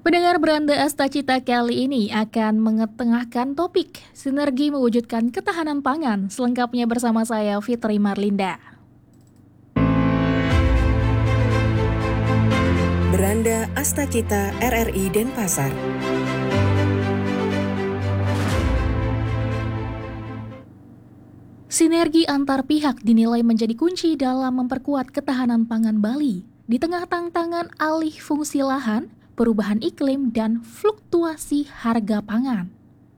Pendengar Beranda Astacita kali ini akan mengetengahkan topik sinergi mewujudkan ketahanan pangan. Selengkapnya bersama saya Fitri Marlinda. Beranda Astacita RRI Denpasar. Sinergi antar pihak dinilai menjadi kunci dalam memperkuat ketahanan pangan Bali di tengah tantangan alih fungsi lahan, perubahan iklim, dan fluktuasi harga pangan.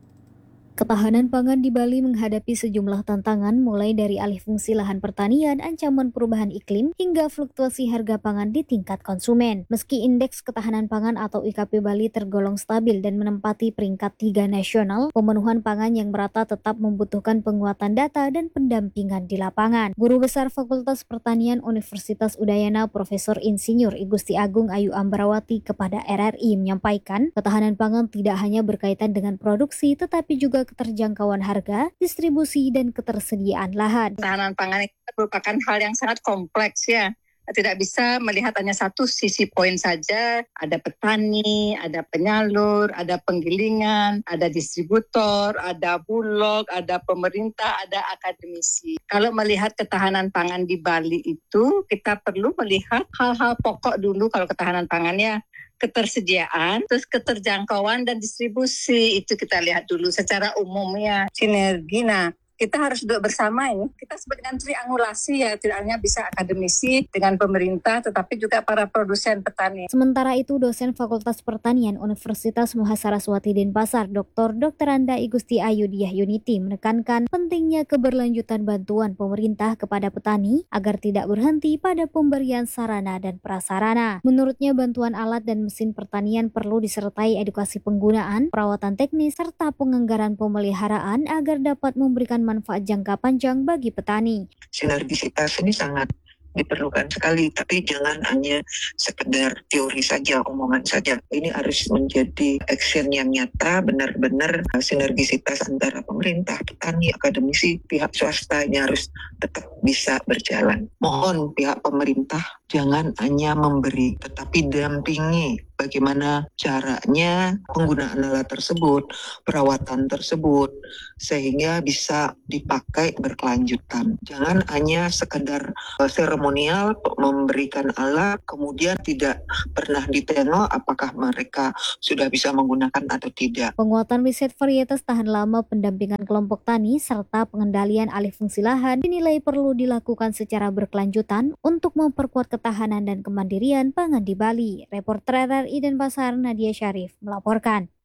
Ketahanan pangan di Bali menghadapi sejumlah tantangan mulai dari alih fungsi lahan pertanian, ancaman perubahan iklim, hingga fluktuasi harga pangan di tingkat konsumen. Meski Indeks Ketahanan Pangan atau IKP Bali tergolong stabil dan menempati peringkat 3 nasional, pemenuhan pangan yang merata tetap membutuhkan penguatan data dan pendampingan di lapangan. Guru Besar Fakultas Pertanian Universitas Udayana Profesor Insinyur Igusti Agung Ayu Ambarawati kepada RRI menyampaikan, ketahanan pangan tidak hanya berkaitan dengan produksi tetapi juga keterjangkauan harga, distribusi, dan ketersediaan lahan. Ketahanan pangan itu merupakan hal yang sangat kompleks ya. Tidak bisa melihat hanya satu sisi poin saja. Ada petani, ada penyalur, ada penggilingan, ada distributor, ada bulog, ada pemerintah, ada akademisi. Kalau melihat ketahanan pangan di Bali itu, kita perlu melihat hal-hal pokok dulu kalau ketahanan pangannya. Ketersediaan, terus keterjangkauan dan distribusi, itu kita lihat dulu secara umumnya. Sinergi, nah kita harus duduk bersama ini. Kita sebut dengan triangulasi ya, tidak hanya bisa akademisi dengan pemerintah, tetapi juga para produsen petani. Sementara itu, dosen Fakultas Pertanian Universitas Muhasaraswati Denpasar, Dr. Anda Igusti Ayu Diah Yuniti menekankan pentingnya keberlanjutan bantuan pemerintah kepada petani agar tidak berhenti pada pemberian sarana dan prasarana. Menurutnya, bantuan alat dan mesin pertanian perlu disertai edukasi penggunaan, perawatan teknis, serta penganggaran pemeliharaan agar dapat memberikan manfaat jangka panjang bagi petani. Sinergisitas ini sangat diperlukan sekali, tapi jangan hanya sekedar teori saja, omongan saja. Ini harus menjadi action yang nyata, benar-benar sinergisitas antara pemerintah, petani, akademisi, pihak swasta ini harus tetap bisa berjalan. Mohon pihak pemerintah jangan hanya memberi, tetapi dampingi bagaimana caranya penggunaan alat tersebut, perawatan tersebut, sehingga bisa dipakai berkelanjutan. Jangan hanya sekedar seremonial memberikan alat, kemudian tidak pernah ditengok apakah mereka sudah bisa menggunakan atau tidak. Penguatan riset varietas tahan lama, pendampingan kelompok tani, serta pengendalian alih fungsi lahan dinilai perlu dilakukan secara berkelanjutan untuk memperkuat ketahanan dan kemandirian pangan di Bali. Reporter RRI Denpasar Nadia Syarif melaporkan.